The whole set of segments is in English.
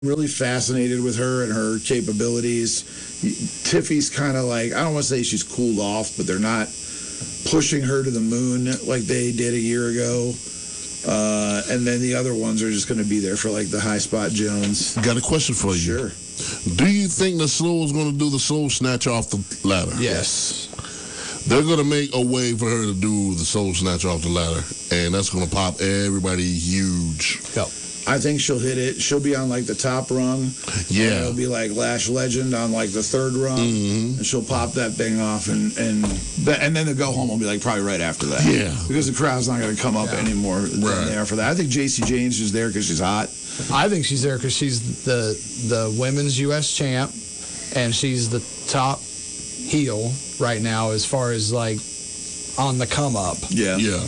really fascinated with her and her capabilities. Tiffy's kind of like, I don't want to say she's cooled off, but they're not pushing her to the moon like they did a year ago. And then the other ones are just going to be there for like the High Spot Jones. Got a question for you. Sure. Do you think the Soul is going to do the Soul Snatch off the ladder? Yes. They're going to make a way for her to do the Soul Snatch off the ladder, and that's going to pop everybody huge. Go. I think she'll hit it. She'll be on like the top rung. Yeah. It'll be like Lash Legend on like the third rung, and she'll pop that thing off, and then the go home will be like probably right after that. Yeah. Because the crowd's not going to come up anymore than they are for that. I think JC James is there because she's hot. I think she's there because she's the women's U.S. champ, and she's the top heel right now as far as like on the come up. Yeah. Yeah.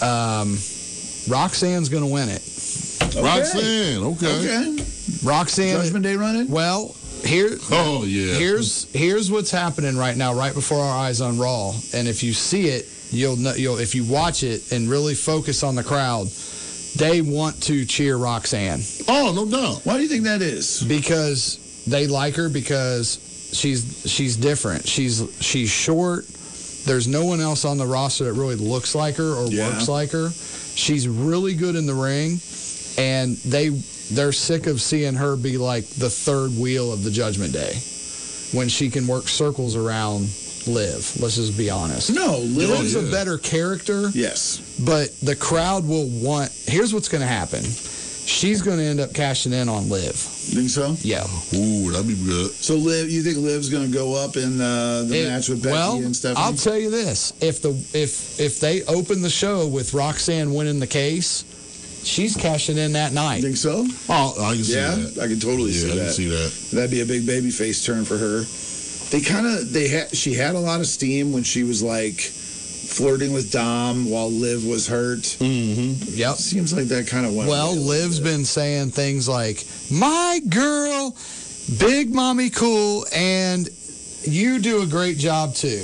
Roxanne's going to win it. Okay. Roxanne, okay. Roxanne. Judgment Day running? Well, Oh, yeah. here's what's happening right now, right before our eyes on Raw, and if you see it, you'll if you watch it and really focus on the crowd, they want to cheer Roxanne. Oh, no doubt. Why do you think that is? Because they like her because she's different. She's short. There's no one else on the roster that really looks like her or works like her. She's really good in the ring, and they're sick of seeing her be like the third wheel of the Judgment Day when she can work circles around Liv. Let's just be honest. No, Liv's a better character. Yes. But the crowd will want... Here's what's going to happen. She's going to end up cashing in on Liv. Think so? Yeah. Ooh, that'd be good. So you think Liv's going to go up in the match with Becky and Stephanie? I'll tell you this. If they open the show with Roxanne winning the case, she's cashing in that night. Think so? Oh, I can see that. Yeah, I can totally see that. I can see that. That'd be a big babyface turn for her. She had a lot of steam when she was like flirting with Dom while Liv was hurt. Mm-hmm. Yep. Seems like that kind of went. Well, Liv's been saying things like, "My girl, big mommy cool, and you do a great job too."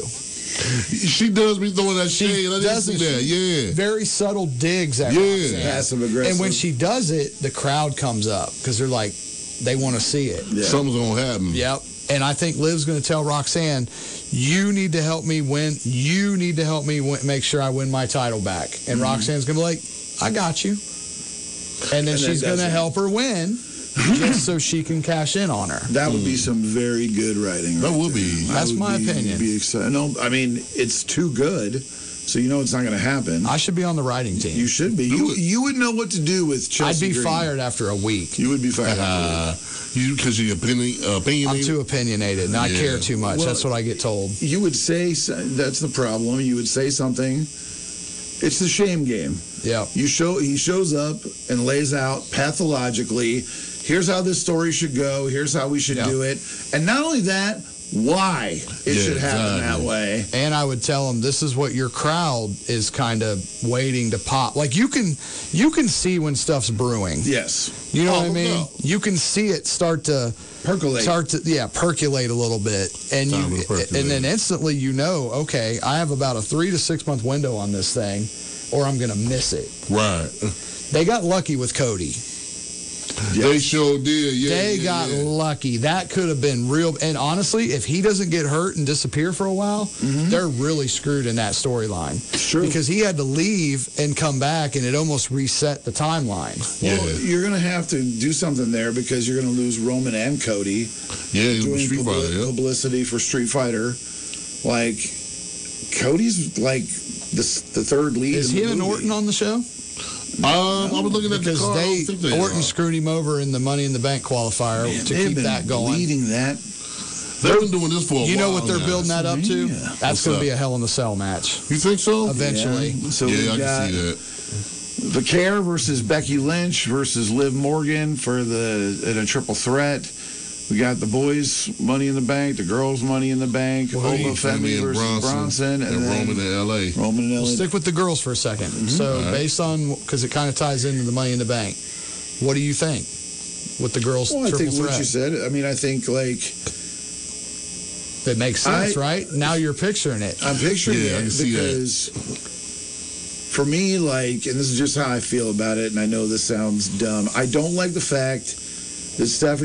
She does be throwing that shade. I didn't see that. Yeah. Very subtle digs at Roxanne. Passive aggressive. And when she does it, the crowd comes up because they're like, they want to see it. Yeah. Something's going to happen. Yep. And I think Liv's going to tell Roxanne, you need to help me win. You need to help me make sure I win my title back. And Roxanne's going to be like, I got you. And then she's going to help her win just so she can cash in on her. That would be some very good writing. That would be. That's my opinion. Be excited. No, I mean, it's too good, so you know it's not going to happen. I should be on the writing team. You should be. You would know what to do with Chelsea I'd be Green. fired after a week. You would be fired after a week. Because you're opinionated? I'm too opinionated, and I care too much. That's what I get told. You would say, that's the problem. You would say something. It's the shame game. Yeah. He shows up and lays out pathologically, here's how this story should go, here's how we should do it. And not only that, why it should happen that way. And I would tell them, this is what your crowd is kind of waiting to pop. Like, you can see when stuff's brewing. Yes. You know what I mean? No. You can see it start to percolate. Percolate a little bit. And then instantly you know, okay, I have about a 3 to 6 month window on this thing, or I'm going to miss it. Right. They got lucky with Cody. Yes. They sure did. Yeah, they got lucky. That could have been real. And honestly, if he doesn't get hurt and disappear for a while, they're really screwed in that storyline. Sure. Because he had to leave and come back, and it almost reset the timeline. Well, you're going to have to do something there because you're going to lose Roman and Cody. Yeah, doing Street Fighter. Publicity for Street Fighter. Like, Cody's like the third lead. Is he and Orton on the show? I was looking at because Orton screwed him over in the Money in the Bank qualifier to keep that going. Leading that. They've been doing this for a while. You know what they're building that up to? Yeah. That's going to be a Hell in a Cell match. You think so? Eventually. Yeah. So I can see that. Vaquer versus Becky Lynch versus Liv Morgan in a triple threat. We got the boys' Money in the Bank, the girls' Money in the Bank, Oba Femi versus Bronson, and Roman in L.A. Roman in L.A. We'll stick with the girls for a second. So based on, because it kind of ties into the Money in the Bank, what do you think with the girls' triple threat? I think what you said. I mean, I think like it makes sense, right? Now you're picturing it. I'm picturing it I can see because for me, like, and this is just how I feel about it, and I know this sounds dumb. I don't like the fact Did Stephanie